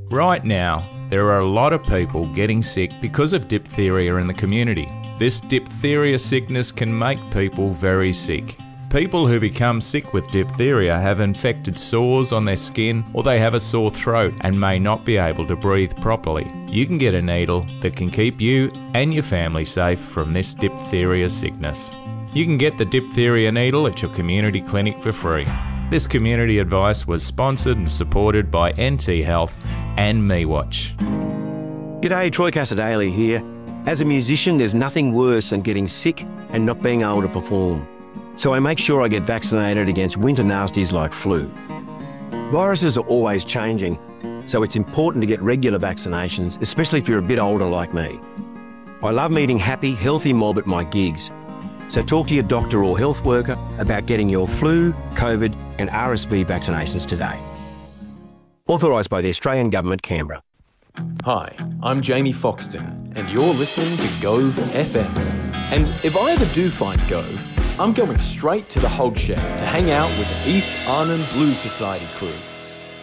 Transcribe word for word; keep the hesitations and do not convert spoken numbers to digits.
Right now, there are a lot of people getting sick because of diphtheria in the community. This diphtheria sickness can make people very sick. People who become sick with diphtheria have infected sores on their skin, or they have a sore throat and may not be able to breathe properly. You can get a needle that can keep you and your family safe from this diphtheria sickness. You can get the diphtheria needle at your community clinic for free. This community advice was sponsored and supported by N T Health and MeWatch. G'day, Troy Casadale here. As a musician, there's nothing worse than getting sick and not being able to perform. So I make sure I get vaccinated against winter nasties like flu. Viruses are always changing, so it's important to get regular vaccinations, especially if you're a bit older like me. I love meeting happy, healthy mob at my gigs. So talk to your doctor or health worker about getting your flu, COVID and R S V vaccinations today. Authorised by the Australian Government, Canberra. Hi, I'm Jamie Foxton, and you're listening to Gove F M. And if I ever do find Gove, I'm going straight to the Hog Shed to hang out with the East Arnhem Blues Society crew.